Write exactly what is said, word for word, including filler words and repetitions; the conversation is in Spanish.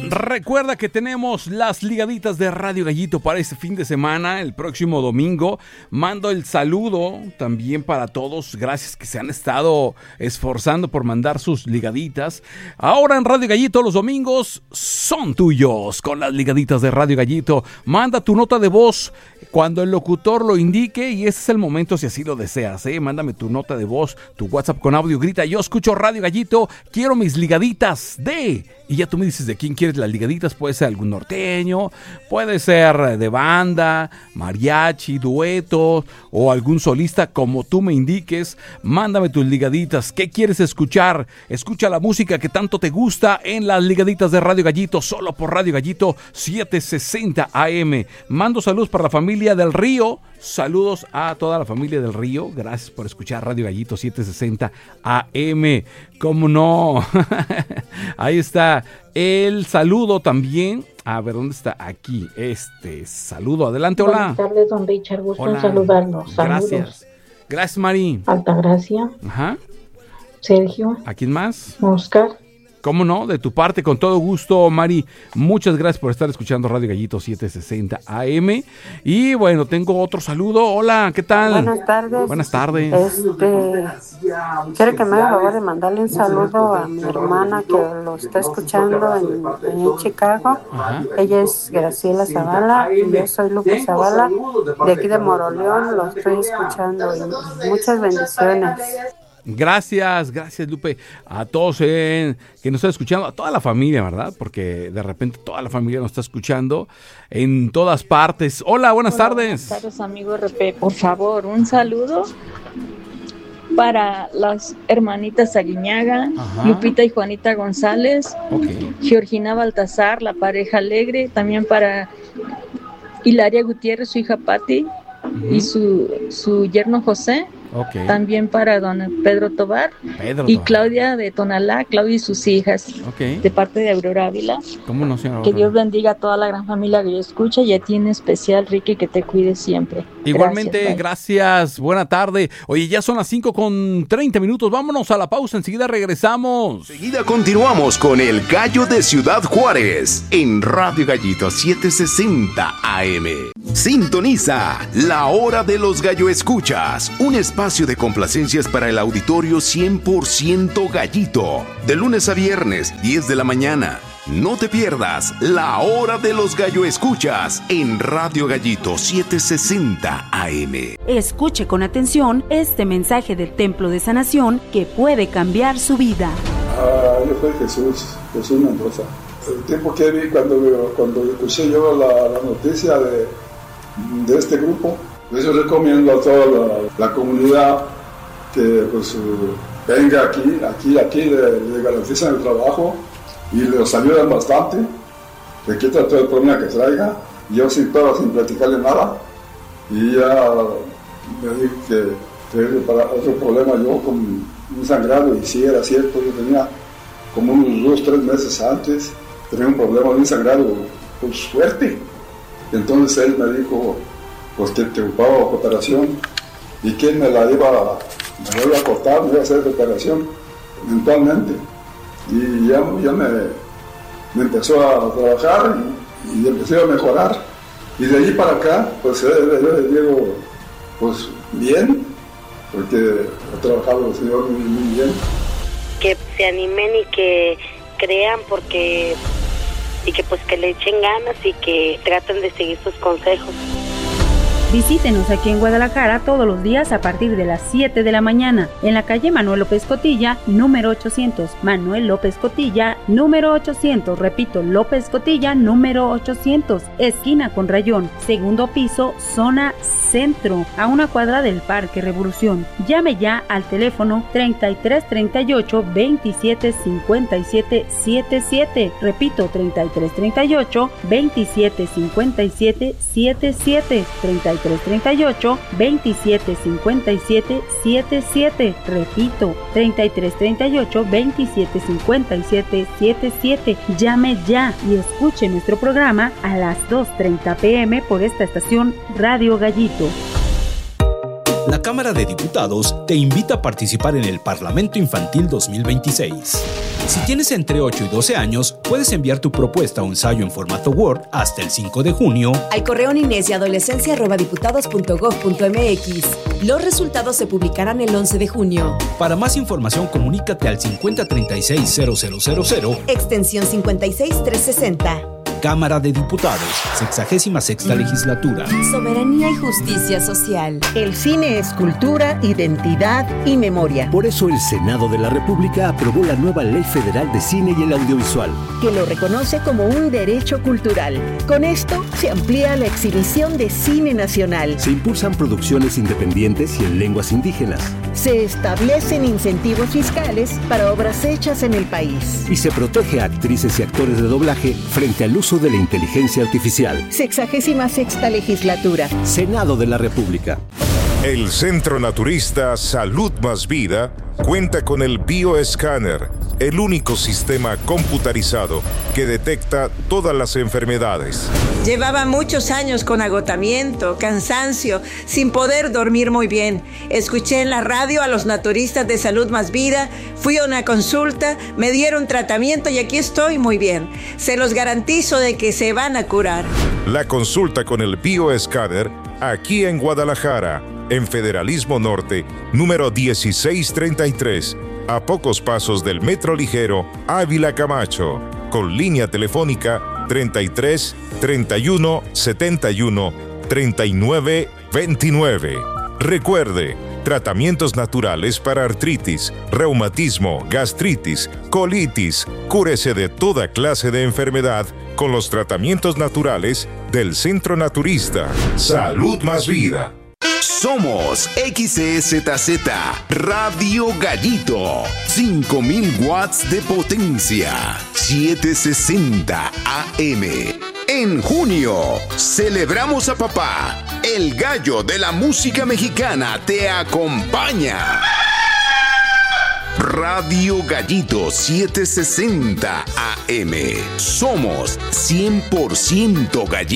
Recuerda que tenemos las ligaditas de Radio Gallito para este fin de semana, el próximo domingo. Mando el saludo también para todos. Gracias que se han estado esforzando por mandar sus ligaditas. Ahora en Radio Gallito los domingos son tuyos con las ligaditas de Radio Gallito. Manda tu nota de voz cuando el locutor lo indique y ese es el momento si así lo deseas, ¿eh? Mándame tu nota de voz, tu WhatsApp con audio, grita: yo escucho Radio Gallito, quiero mis ligaditas de... Y ya tú me dices de quién quieres las ligaditas. Puede ser algún norteño, puede ser de banda, mariachi, dueto o algún solista, como tú me indiques. Mándame tus ligaditas. ¿Qué quieres escuchar? Escucha la música que tanto te gusta en las ligaditas de Radio Gallito, solo por Radio Gallito setecientos sesenta A M. Mando saludos para la familia del Río. Saludos a toda la familia del Río. Gracias por escuchar Radio Gallito setecientos sesenta A M. ¿Cómo no? Ahí está el saludo también. A ver, ¿dónde está? Aquí, este saludo. Adelante, hola. Buenas tardes, don Richard. Gusto en saludarnos. Saludos. Gracias. Gracias, Mari. Altagracia. Ajá. Sergio. ¿A quién más? Oscar. ¿Cómo no? De tu parte, con todo gusto, Mari. Muchas gracias por estar escuchando Radio Gallito setecientos sesenta A M. Y bueno, tengo otro saludo. Hola, ¿qué tal? Buenas tardes. Buenas tardes. Este, quiero que me haga favor de mandarle un saludo a mi hermana que lo está escuchando en, en Chicago. Ajá. Ella es Graciela Zavala y yo soy Lupe Zavala, de aquí de Moroleón. Lo estoy escuchando y muchas bendiciones. Gracias, gracias, Lupe, a todos eh, que nos están escuchando, a toda la familia, ¿verdad? Porque de repente toda la familia nos está escuchando en todas partes. Hola, buenas Hola, tardes. Buenas tardes, amigo R P. Por favor, un saludo para las hermanitas Aguiñaga, Ajá. Lupita y Juanita González, Okay. Georgina Baltasar, la pareja alegre, también para Hilaria Gutiérrez, su hija Patti, Uh-huh. y su, su yerno José. Okay. También para don Pedro Tobar Pedro y Tobar. Claudia de Tonalá, Claudia y sus hijas, Okay. de parte de Aurora Ávila. ¿Cómo no, señora? Que Dios bendiga a toda la gran familia que yo escucha y a ti en especial, Ricky, que te cuide siempre. Igualmente, Gracias, gracias, buena tarde. Oye, ya son las cinco con treinta minutos, vámonos a la pausa, enseguida regresamos. Enseguida continuamos con El Gallo de Ciudad Juárez en Radio Gallito setecientos sesenta A M. Sintoniza La Hora de los Gallo Escuchas, un espacio de complacencias para el auditorio cien por ciento gallito, de lunes a viernes, diez de la mañana. No te pierdas La Hora de los Gallo Escuchas en Radio Gallito setecientos sesenta A M. Escuche con atención este mensaje del Templo de Sanación que puede cambiar su vida. Ah, yo soy Jesús, Jesús Mendoza. El tiempo que vi cuando, cuando escuché yo la, la noticia de, de este grupo, pues yo recomiendo a toda la, la comunidad que pues uh, venga aquí, aquí, aquí, le, le garantizan el trabajo y los ayudan bastante, le quitan todo el problema que traiga. Yo sin todo, sin platicarle nada, y ya me dijo que tenía para otro problema yo con un sangrado, y si era cierto, yo tenía como unos dos, tres meses antes, tenía un problema de un sangrado pues, fuerte. Entonces él me dijo pues que te ocupaba operación y que él me la iba, me la iba a cortar, me iba a hacer la operación mentalmente. Y ya, ya me, me empezó a trabajar y, y empecé a mejorar. Y de allí para acá, pues yo le digo, pues bien, porque ha trabajado el Señor muy, muy bien. Que se animen y que crean, porque y que pues que le echen ganas y que traten de seguir sus consejos. Visítenos aquí en Guadalajara todos los días a partir de las siete de la mañana en la calle Manuel López Cotilla, número ochocientos. Manuel López Cotilla, número ochocientos. Repito, López Cotilla, número ochocientos. Esquina con Rayón, segundo piso, zona centro, a una cuadra del Parque Revolución. Llame ya al teléfono treinta y tres treinta y ocho veintisiete cincuenta y siete setenta y siete. Repito, treinta y tres treinta y ocho veintisiete cincuenta y siete setenta y siete. treinta y tres treinta y ocho veintisiete cincuenta y siete setenta y siete. Repito, treinta y tres treinta y ocho veintisiete cincuenta y siete setenta y siete. Llame ya y escuche nuestro programa a las dos treinta pm por esta estación Radio Gallito. La Cámara de Diputados te invita a participar en el Parlamento Infantil dos mil veintiséis. Si tienes entre ocho y doce años, puedes enviar tu propuesta o ensayo en formato Word hasta el cinco de junio al correo niñez y adolescencia arroba diputados punto gob punto mx. Los resultados se publicarán el once de junio. Para más información, comunícate al cincuenta treinta y seis cero cero cero cero, extensión cincuenta y seis trescientos sesenta. Cámara de Diputados, sexagésima sexta legislatura. Soberanía y justicia social. El cine es cultura, identidad y memoria. Por eso el Senado de la República aprobó la nueva Ley Federal de Cine y el Audiovisual, que lo reconoce como un derecho cultural. Con esto se amplía la exhibición de cine nacional. Se impulsan producciones independientes y en lenguas indígenas. Se establecen incentivos fiscales para obras hechas en el país. Y se protege a actrices y actores de doblaje frente al uso de la inteligencia artificial. Sexagésima sexta legislatura. Senado de la República. El Centro Naturista Salud Más Vida cuenta con el Bioescáner, el único sistema computarizado que detecta todas las enfermedades. Llevaba muchos años con agotamiento, cansancio, sin poder dormir muy bien. Escuché en la radio a los naturistas de Salud Más Vida, fui a una consulta, me dieron tratamiento y aquí estoy muy bien. Se los garantizo de que se van a curar. La consulta con el Bioescáner aquí en Guadalajara, en Federalismo Norte, número dieciséis treinta y tres, a pocos pasos del Metro Ligero Ávila Camacho, con línea telefónica treinta y tres, treinta y uno, setenta y uno, treinta y nueve, veintinueve. Recuerde, tratamientos naturales para artritis, reumatismo, gastritis, colitis. Cúrese de toda clase de enfermedad con los tratamientos naturales del Centro Naturista. Salud Más Vida. Somos X E Z Z Radio Gallito, cinco mil watts de potencia, setecientos sesenta A M. En junio, celebramos a papá. El gallo de la música mexicana te acompaña. Radio Gallito setecientos sesenta A M. Somos cien por ciento gallitos.